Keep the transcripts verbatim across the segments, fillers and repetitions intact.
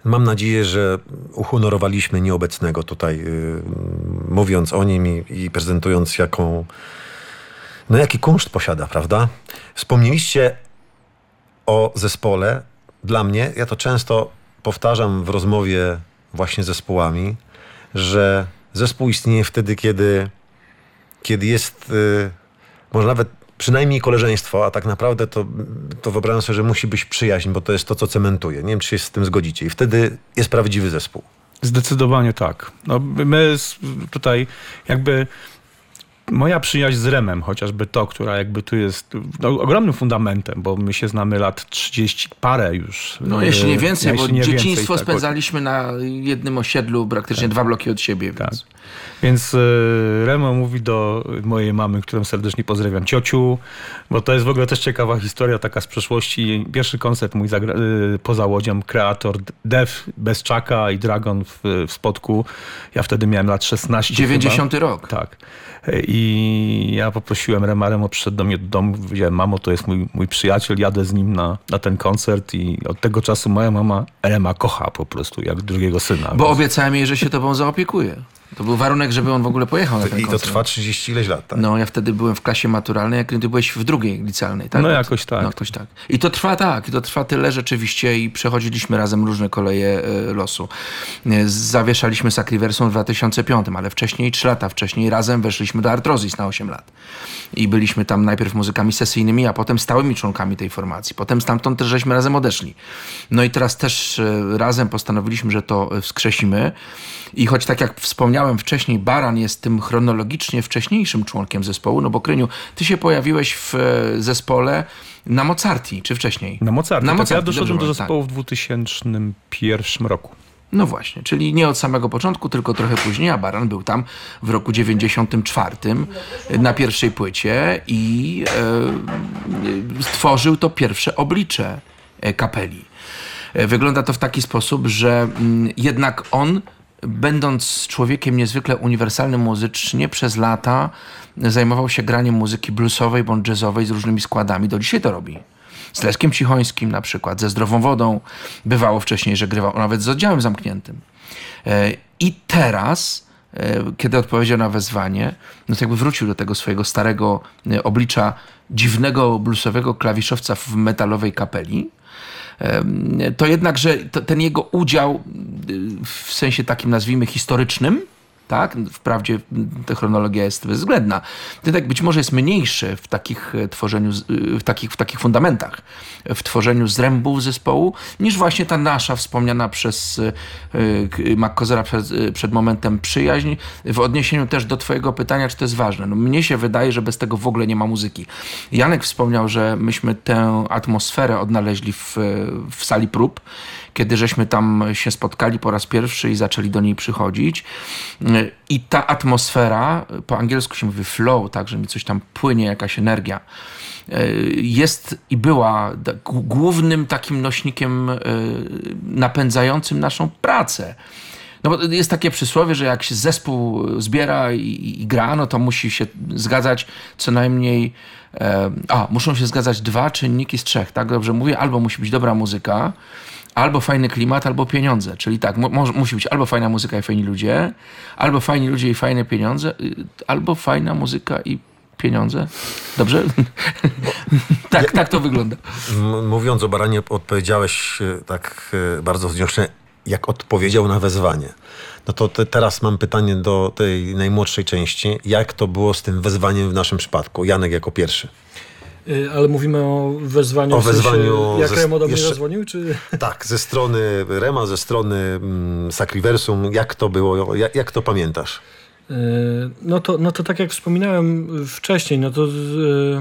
mam nadzieję, że uhonorowaliśmy nieobecnego tutaj, yy, mówiąc o nim i, i prezentując jaką, no jaki kunszt posiada, prawda? Wspomnieliście o zespole. Dla mnie, ja to często powtarzam w rozmowie właśnie z zespołami, że zespół istnieje wtedy, kiedy, kiedy jest yy, może nawet przynajmniej koleżeństwo, a tak naprawdę to, to wyobrażam sobie, że musi być przyjaźń, bo to jest to, co cementuje. Nie wiem, czy się z tym zgodzicie. I wtedy jest prawdziwy zespół. Zdecydowanie tak. No, my tutaj jakby moja przyjaźń z Remem, chociażby to, która jakby tu jest no, ogromnym fundamentem, bo my się znamy lat trzydzieści parę już. No jeśli nie więcej, jeśli bo nie dzieciństwo więcej, spędzaliśmy tak. na jednym osiedlu, praktycznie tak. dwa bloki od siebie. Tak. Więc, więc y, Remo mówi do mojej mamy, którą serdecznie pozdrawiam, ciociu, bo to jest w ogóle też ciekawa historia taka z przeszłości. Pierwszy koncert mój zagra- y, poza Łodzią, Kreator, Dev, Bezczaka i Dragon w, w Spodku. Ja wtedy miałem lat szesnaście. dziewięćdziesiąty chyba. rok. Tak. I ja poprosiłem Rema, Remo przyszedł do mnie do domu, powiedziałem, mamo, to jest mój, mój przyjaciel, jadę z nim na, na ten koncert i od tego czasu moja mama Rema kocha po prostu, jak drugiego syna. Bo więc... obiecałem jej, że się tobą zaopiekuje. To był warunek, żeby on w ogóle pojechał na ten I koncert. to trwa trzydzieści ileś lat, tak? No, ja wtedy byłem w klasie maturalnej, jak ty byłeś w drugiej licealnej, tak? No jakoś tak. No, jakoś tak. I to trwa tak, i to trwa tyle rzeczywiście i przechodziliśmy razem różne koleje y, losu. Y, zawieszaliśmy Sacriversum w dwa tysiące piątym, ale wcześniej, trzy lata wcześniej razem weszliśmy do Arthrosis na osiem lat. I byliśmy tam najpierw muzykami sesyjnymi, a potem stałymi członkami tej formacji. Potem stamtąd też żeśmy razem odeszli. No i teraz też y, razem postanowiliśmy, że to wskrzesimy. I choć tak jak wspomniałem wcześniej, Baran jest tym chronologicznie wcześniejszym członkiem zespołu, no bo Kryniu, ty się pojawiłeś w zespole na Mozarti, czy wcześniej? Na Mozarti, na tak, Mozarti. Ja doszedłem Dobrze, do zespołu tak. w dwutysięcznym pierwszym roku. No właśnie, czyli nie od samego początku, tylko trochę później, a Baran był tam w roku dziewięćdziesiątym czwartym na pierwszej płycie i e, stworzył to pierwsze oblicze kapeli. Wygląda to w taki sposób, że m, jednak on, będąc człowiekiem niezwykle uniwersalnym muzycznie, przez lata zajmował się graniem muzyki bluesowej bądź jazzowej z różnymi składami. Do dzisiaj to robi. Z Leszkiem Cichońskim na przykład, ze Zdrową Wodą. Bywało wcześniej, że grywał nawet z Oddziałem Zamkniętym. I teraz, kiedy odpowiedział na wezwanie, no to jakby wrócił do tego swojego starego oblicza dziwnego bluesowego klawiszowca w metalowej kapeli. To jednak, że to, ten jego udział w sensie takim, nazwijmy, historycznym, tak? Wprawdzie ta chronologia jest bezwzględna. To tak być może jest mniejszy w takich tworzeniu, w takich, w takich fundamentach, w tworzeniu zrębów zespołu, niż właśnie ta nasza wspomniana przez McCausera przed, przed momentem przyjaźń, w odniesieniu też do twojego pytania, czy to jest ważne. No, mnie się wydaje, że bez tego w ogóle nie ma muzyki. Janek wspomniał, że myśmy tę atmosferę odnaleźli w, w sali prób, kiedy żeśmy tam się spotkali po raz pierwszy i zaczęli do niej przychodzić. I ta atmosfera, po angielsku się mówi flow, tak, że mi coś tam płynie, jakaś energia, jest i była głównym takim nośnikiem napędzającym naszą pracę. No bo jest takie przysłowie, że jak się zespół zbiera i, i gra, no to musi się zgadzać co najmniej, e, a muszą się zgadzać dwa czynniki z trzech, tak dobrze mówię, albo musi być dobra muzyka, albo fajny klimat, albo pieniądze. Czyli tak, mu, musi być albo fajna muzyka i fajni ludzie, albo fajni ludzie i fajne pieniądze, albo fajna muzyka i pieniądze. Dobrze? tak, ja, tak to wygląda. Mówiąc o Baranie, odpowiedziałeś tak bardzo wzniosłe, jak odpowiedział na wezwanie. No to te, teraz mam pytanie do tej najmłodszej części. Jak to było z tym wezwaniem w naszym przypadku? Janek jako pierwszy. Ale mówimy o wezwaniu, o w sensie, wezwaniu jak ze, Remo do mnie jeszcze, zadzwonił? Czy... Tak, ze strony Rema, ze strony mm, Sacriversum. Jak to było? Jak, jak to pamiętasz? No to, no to tak jak wspominałem wcześniej, no to z,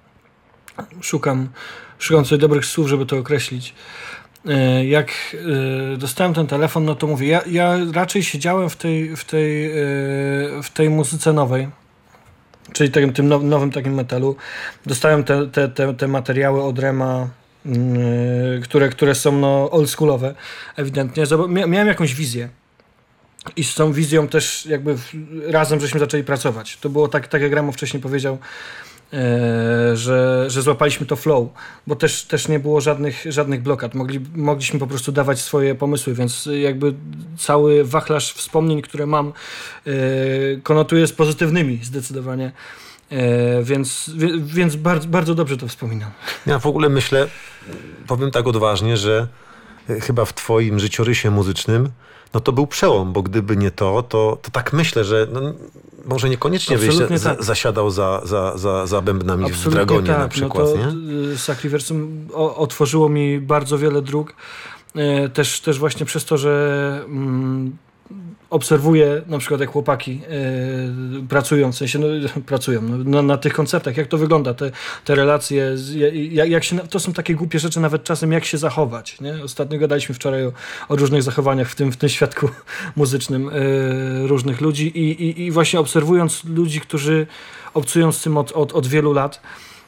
szukam, szukam sobie dobrych słów, żeby to określić. Jak dostałem ten telefon, no to mówię, ja, ja raczej siedziałem w tej, w tej, w tej muzyce nowej, czyli tym, tym nowym takim metalu. Dostałem te, te, te, te materiały od Rema, które, które są no oldschoolowe, ewidentnie. Miałem jakąś wizję. I z tą wizją też jakby razem żeśmy zaczęli pracować. To było tak, tak jak Remo wcześniej powiedział, e, że, że złapaliśmy to flow, bo też, też nie było żadnych, żadnych blokad. Mogli, mogliśmy po prostu dawać swoje pomysły, więc jakby cały wachlarz wspomnień, które mam, e, konotuję z pozytywnymi zdecydowanie. E, więc więc bardzo, bardzo dobrze to wspominam. Ja w ogóle myślę, powiem tak odważnie, że chyba w twoim życiorysie muzycznym no to był przełom, bo gdyby nie to, to, to tak myślę, że no, może niekoniecznie byś tak. za, zasiadał za, za, za, za bębnami Absolutnie w Dragonie tak. na przykład. No to nie? Sacriversum otworzyło mi bardzo wiele dróg. E, też, też właśnie przez to, że mm, obserwuję na przykład jak chłopaki e, pracują, w sensie no, pracują no, na, na tych koncertach, jak to wygląda, te, te relacje, z, jak, jak się, to są takie głupie rzeczy nawet czasem, jak się zachować. Nie? Ostatnio gadaliśmy wczoraj o, o różnych zachowaniach w tym, w tym świadku muzycznym e, różnych ludzi i, i, i właśnie obserwując ludzi, którzy obcują z tym od, od, od wielu lat,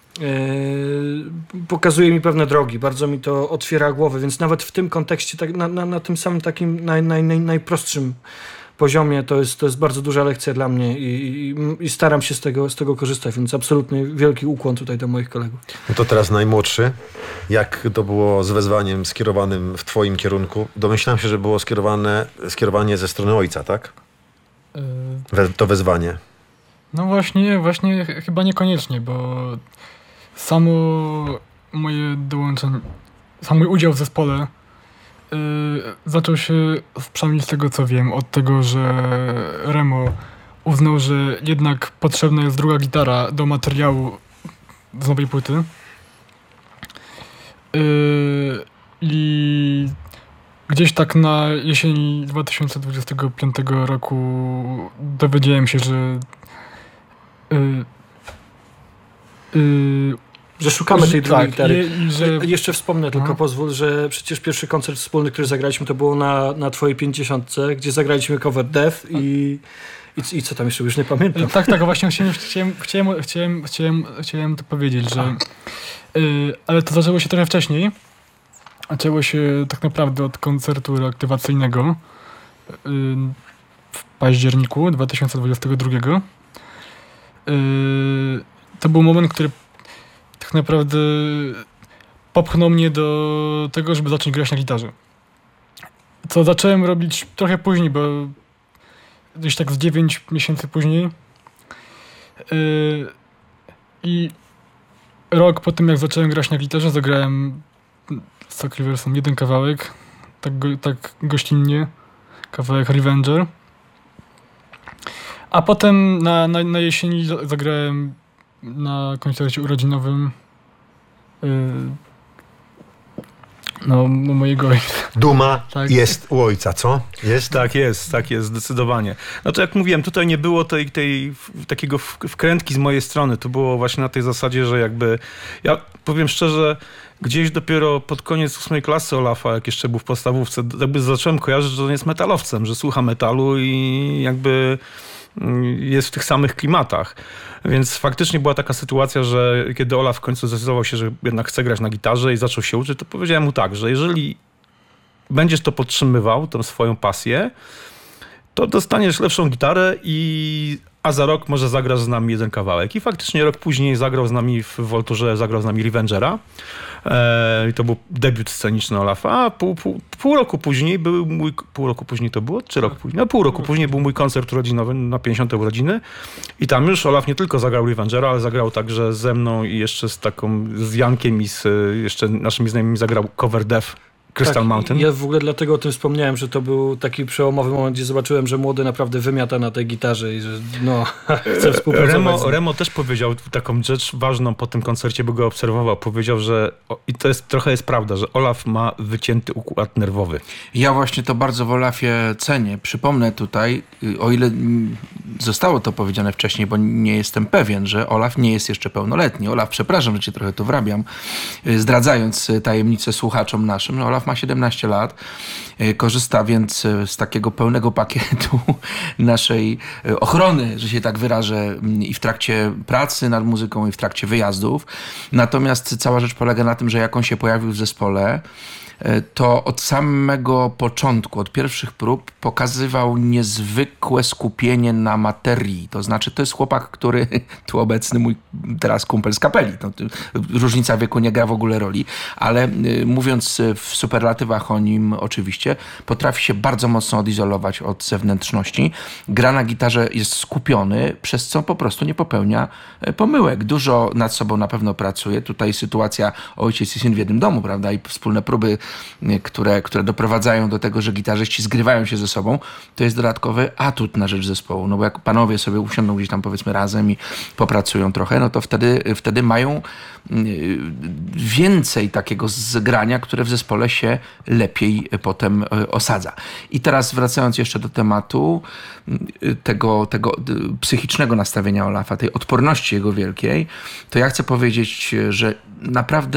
Yy, pokazuje mi pewne drogi, bardzo mi to otwiera głowę, więc nawet w tym kontekście, tak, na, na, na tym samym takim naj, naj, naj, najprostszym poziomie to jest, to jest bardzo duża lekcja dla mnie i, i, i staram się z tego, z tego korzystać, więc absolutnie wielki ukłon tutaj do moich kolegów. No to teraz najmłodszy. Jak to było z wezwaniem skierowanym w twoim kierunku? Domyślam się, że było skierowane, skierowanie ze strony ojca, tak? We, to wezwanie. No właśnie, właśnie chyba niekoniecznie, bo samo moje dołączenie, sam mój udział w zespole yy, zaczął się, przynajmniej z tego co wiem, od tego, że Remo uznał, że jednak potrzebna jest druga gitara do materiału z nowej płyty. Yy, I gdzieś tak na jesieni dwa tysiące dwudziestego piątego roku dowiedziałem się, że Yy, yy, że szukamy tej drugiej tak, gitary. Je, że... Jeszcze wspomnę, tylko no. pozwól, że przecież pierwszy koncert wspólny, który zagraliśmy, to było na, na twojej pięćdziesiątce, gdzie zagraliśmy cover Death i, i, i co tam jeszcze, już nie pamiętam. Tak, tak, właśnie chciałem, chciałem, chciałem, chciałem, chciałem, chciałem to powiedzieć, że yy, ale to zaczęło się trochę wcześniej. Zaczęło się tak naprawdę od koncertu reaktywacyjnego yy, w październiku dwa tysiące dwudziestego drugiego. Yy, to był moment, który tak naprawdę popchnął mnie do tego, żeby zacząć grać na gitarze. Co zacząłem robić trochę później, bo gdzieś tak z dziewięć miesięcy później. Yy, I rok po tym, jak zacząłem grać na gitarze, zagrałem z Sacriversum jeden kawałek, tak, go, tak gościnnie, kawałek Revenger. A potem na, na, na jesieni zagrałem na koncercie urodzinowym yy, no, mojego ojca. Duma tak. Jest u ojca, co? Jest? Tak jest, tak jest, zdecydowanie. No to jak mówiłem, tutaj nie było tej, tej takiego wkrętki z mojej strony. To było właśnie na tej zasadzie, że jakby, ja powiem szczerze, gdzieś dopiero pod koniec ósmej klasy Olafa, jak jeszcze był w podstawówce, jakby zacząłem kojarzyć, że on jest metalowcem, że słucha metalu i jakby jest w tych samych klimatach. Więc faktycznie była taka sytuacja, że kiedy Olaf w końcu zdecydował się, że jednak chce grać na gitarze i zaczął się uczyć, to powiedziałem mu tak, że jeżeli będziesz to podtrzymywał, tą swoją pasję, to dostaniesz lepszą gitarę i a za rok może zagrasz z nami jeden kawałek. I faktycznie rok później zagrał z nami w Volturze, zagrał z nami Revengera. E, I to był debiut sceniczny Olafa. A pół, pół, pół roku później był mój... Pół roku później to było? Czy rok później? No pół roku później był mój koncert urodzinowy na pięćdziesiąte urodziny. I tam już Olaf nie tylko zagrał Revengera, ale zagrał także ze mną i jeszcze z taką, z Jankiem i z jeszcze naszymi znajomymi zagrał cover Death. Crystal tak, Mountain. Ja w ogóle dlatego o tym wspomniałem, że to był taki przełomowy moment, gdzie zobaczyłem, że młody naprawdę wymiata na tej gitarze i że no, chce współpracować. Remo, Remo też powiedział taką rzecz ważną po tym koncercie, bo go obserwował. Powiedział, że o, i to jest trochę jest prawda, że Olaf ma wycięty układ nerwowy. Ja właśnie to bardzo w Olafie cenię. Przypomnę tutaj, o ile zostało to powiedziane wcześniej, bo nie jestem pewien, że Olaf nie jest jeszcze pełnoletni. Olaf, przepraszam, że cię trochę tu wrabiam, zdradzając tajemnicę słuchaczom naszym. No, Olaf ma siedemnaście lat, korzysta więc z takiego pełnego pakietu naszej ochrony, że się tak wyrażę, i w trakcie pracy nad muzyką, i w trakcie wyjazdów. Natomiast cała rzecz polega na tym, że jak on się pojawił w zespole, to od samego początku, od pierwszych prób pokazywał niezwykłe skupienie na materii. To znaczy, to jest chłopak, który, tu obecny mój teraz kumpel z kapeli, no, różnica wieku nie gra w ogóle roli, ale mówiąc w superlatywach o nim oczywiście, potrafi się bardzo mocno odizolować od zewnętrzności. Gra na gitarze, jest skupiony, przez co po prostu nie popełnia pomyłek. Dużo nad sobą na pewno pracuje. Tutaj sytuacja ojciec i syn w jednym domu, prawda, i wspólne próby, które, które doprowadzają do tego, że gitarzyści zgrywają się ze sobą, to jest dodatkowy atut na rzecz zespołu. No bo jak panowie sobie usiądą gdzieś tam powiedzmy razem i popracują trochę, no to wtedy, wtedy mają więcej takiego zgrania, które w zespole się lepiej potem osadza. I teraz wracając jeszcze do tematu tego, tego psychicznego nastawienia Olafa, tej odporności jego wielkiej, to ja chcę powiedzieć, że naprawdę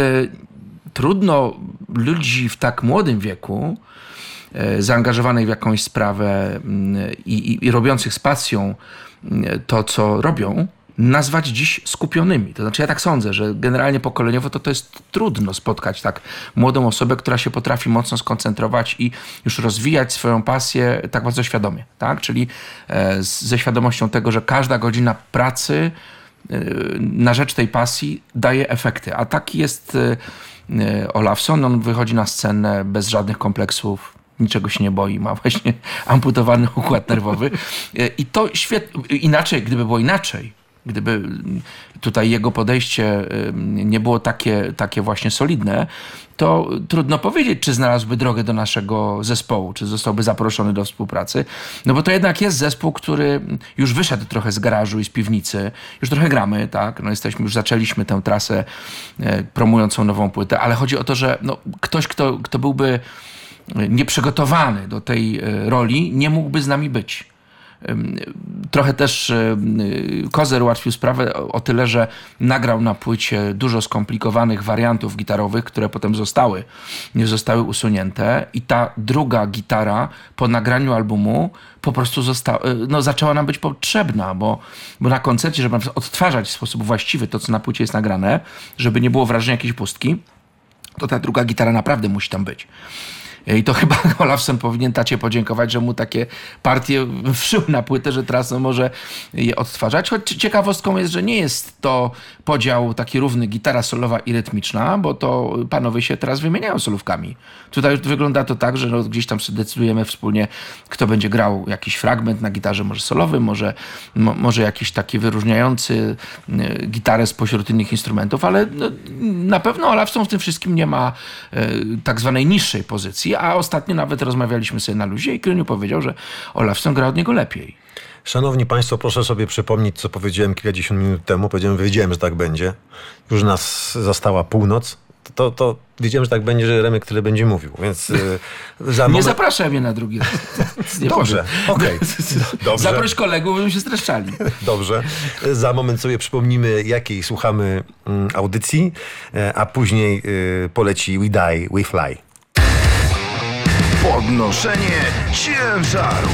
trudno ludzi w tak młodym wieku, zaangażowanych w jakąś sprawę i, i, i robiących z pasją to, co robią, nazwać dziś skupionymi. To znaczy ja tak sądzę, że generalnie pokoleniowo to, to jest trudno spotkać tak młodą osobę, która się potrafi mocno skoncentrować i już rozwijać swoją pasję tak bardzo świadomie. Tak? Czyli e, ze świadomością tego, że każda godzina pracy e, na rzecz tej pasji daje efekty. A taki jest e, Olafson. On wychodzi na scenę bez żadnych kompleksów, niczego się nie boi, ma właśnie amputowany układ nerwowy. E, I to świetnie. Inaczej, gdyby było inaczej, gdyby tutaj jego podejście nie było takie, takie właśnie solidne, to trudno powiedzieć, czy znalazłby drogę do naszego zespołu, czy zostałby zaproszony do współpracy. No bo to jednak jest zespół, który już wyszedł trochę z garażu i z piwnicy. Już trochę gramy, tak? No jesteśmy, już zaczęliśmy tę trasę promującą nową płytę, ale chodzi o to, że no, ktoś, kto, kto byłby nieprzygotowany do tej roli, nie mógłby z nami być. Trochę też Kozer ułatwił sprawę o tyle, że nagrał na płycie dużo skomplikowanych wariantów gitarowych, które potem zostały, nie zostały usunięte i ta druga gitara po nagraniu albumu po prostu została, no, zaczęła nam być potrzebna, bo, bo na koncercie, żeby odtwarzać w sposób właściwy to, co na płycie jest nagrane, żeby nie było wrażenia jakiejś pustki, to ta druga gitara naprawdę musi tam być. I to chyba Olafson powinien tacie podziękować, że mu takie partie wszył na płytę, że teraz no może je odtwarzać. Choć ciekawostką jest, że nie jest to podział taki równy gitara solowa i rytmiczna, bo to panowie się teraz wymieniają solówkami. Tutaj już wygląda to tak, że no gdzieś tam sobie decydujemy wspólnie, kto będzie grał jakiś fragment na gitarze, może solowy, może, mo, może jakiś taki wyróżniający y, gitarę spośród innych instrumentów, ale no, na pewno Olafson w tym wszystkim nie ma y, tak zwanej niższej pozycji. A ostatnio nawet rozmawialiśmy sobie na luzie i Kryniu powiedział, że Olafson gra od niego lepiej. Szanowni Państwo, proszę sobie przypomnieć, co powiedziałem kilkadziesiąt minut temu. Powiedziałem, wiedziałem, że tak będzie. Już nas zastała północ. To, to wiedziałem, że tak będzie, że Remek tyle będzie mówił. Więc yy, za Nie moment... zapraszaj mnie na drugi raz. Nie Dobrze, okej. Okay. Zaproś kolegów, będą się streszczali. Dobrze. Za moment sobie przypomnimy, jakiej słuchamy mm, audycji, a później yy, poleci We Die, We Fly. Podnoszenie ciężaru.